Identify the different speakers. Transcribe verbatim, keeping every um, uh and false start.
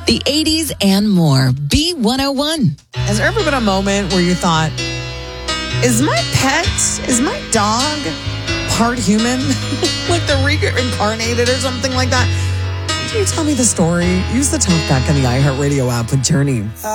Speaker 1: the eighties, and more. B one oh one.
Speaker 2: Has there ever been a moment where you thought, is my pet, is my dog part human? Like they're reincarnated or something like that? Can you tell me the story? Use the Talkback on the iHeartRadio app with Journey.